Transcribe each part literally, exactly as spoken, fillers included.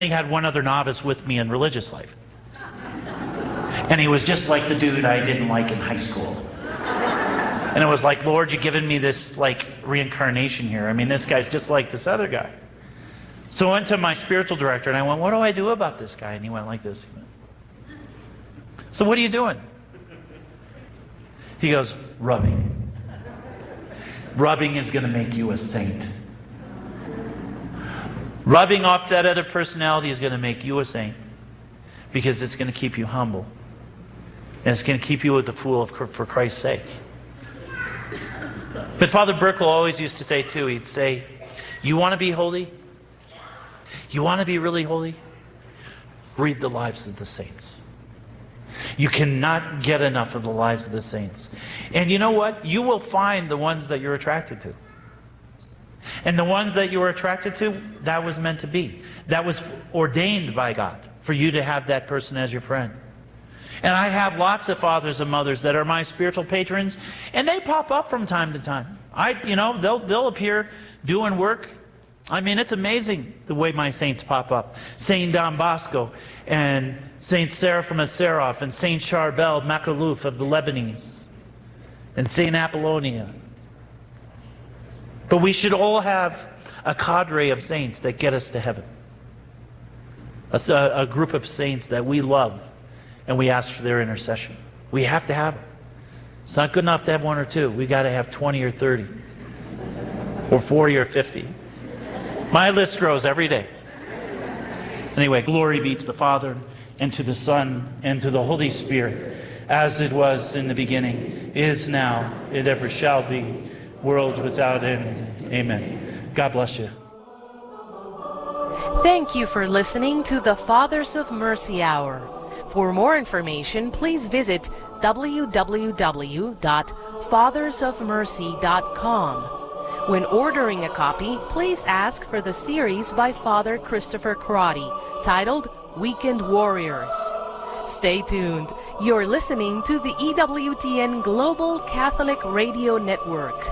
I had one other novice with me in religious life. And he was just like the dude I didn't like in high school. And it was like, Lord, you've given me this like reincarnation here. I mean, this guy's just like this other guy. So I went to my spiritual director and I went, what do I do about this guy? And he went like this. He went, so what are you doing? He goes, rubbing. Rubbing is going to make you a saint. Rubbing off that other personality is going to make you a saint because it's going to keep you humble. And it's going to keep you with the fool of, for Christ's sake. But Father Burkle always used to say too, he'd say, you want to be holy? You want to be really holy? Read the lives of the saints. You cannot get enough of the lives of the saints. And you know what? You will find the ones that you're attracted to. And the ones that you were attracted to, that was meant to be. That was ordained by God for you to have that person as your friend. And I have lots of fathers and mothers that are my spiritual patrons, and they pop up from time to time. I, you know, they'll, they'll appear doing work. I mean, it's amazing the way my saints pop up. Saint Don Bosco, and Saint Seraphim of Seraph, and Saint Charbel Makhlouf of the Lebanese, and Saint Apollonia. But we should all have a cadre of saints that get us to heaven. A, a group of saints that we love, and we ask for their intercession. We have to have it. It's not good enough to have one or two. We got to have twenty or thirty, or forty or fifty. My list grows every day. Anyway, glory be to the Father, and to the Son, and to the Holy Spirit, as it was in the beginning, is now, it ever shall be, world without end. Amen. God bless you. Thank you for listening to the Fathers of Mercy Hour. For more information, please visit w w w dot fathers of mercy dot com. When ordering a copy, please ask for the series by Father Christopher Crotty, titled Weekend Warriors. Stay tuned. You're listening to the E W T N Global Catholic Radio Network.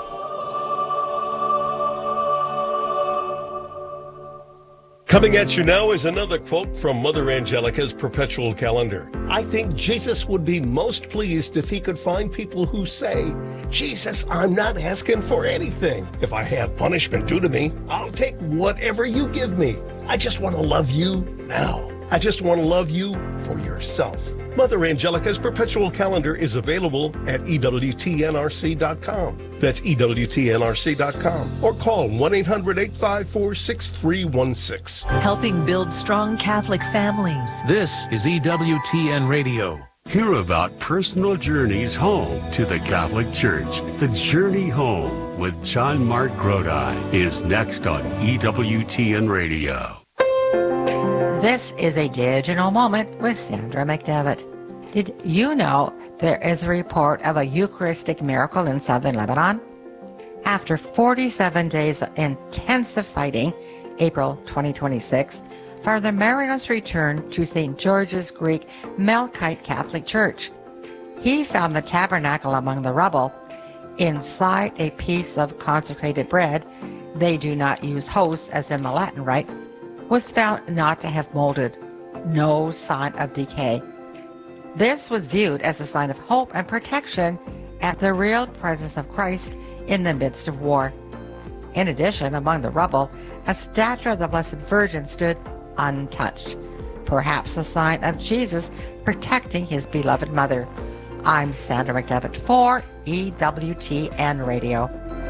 Coming at you now is another quote from Mother Angelica's perpetual calendar. I think Jesus would be most pleased if he could find people who say, Jesus, I'm not asking for anything. If I have punishment due to me, I'll take whatever you give me. I just want to love you now. I just want to love you for yourself. Mother Angelica's perpetual calendar is available at E W T N R C dot com. That's E W T N R C dot com. Or call one eight hundred, eight five four, six three one six. Helping build strong Catholic families. This is E W T N Radio. Hear about personal journeys home to the Catholic Church. The Journey Home with John Mark Grodi is next on E W T N Radio. This is a digital moment with Sandra McDevitt. Did you know there is a report of a Eucharistic miracle in southern Lebanon? After forty-seven days of intensive fighting, April twenty twenty-six, Father Marios returned to Saint George's Greek Melkite Catholic Church. He found the tabernacle among the rubble. Inside a piece of consecrated bread, they do not use hosts as in the Latin Rite, was found not to have molded, no sign of decay. This was viewed as a sign of hope and protection at the real presence of Christ in the midst of war. In addition, among the rubble, a statue of the Blessed Virgin stood untouched, perhaps a sign of Jesus protecting his beloved mother. I'm Sandra McDevitt for E W T N Radio.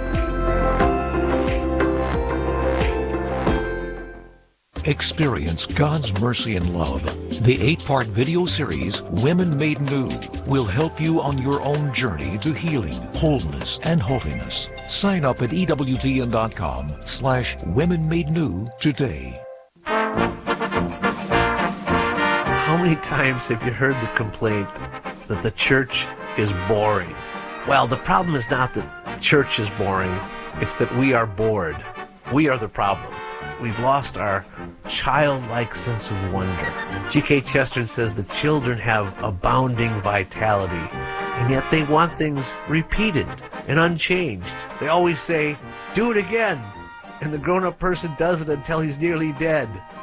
Experience God's mercy and love. The eight-part video series, Women Made New, will help you on your own journey to healing, wholeness, and holiness. Sign up at E W T N dot com slash Women Made New today. How many times have you heard the complaint that the church is boring? Well, the problem is not that church is boring, it's that we are bored. We are the problem. We've lost our childlike sense of wonder. G K Chesterton says the children have abounding vitality, and yet they want things repeated and unchanged. They always say, do it again, and the grown-up person does it until he's nearly dead.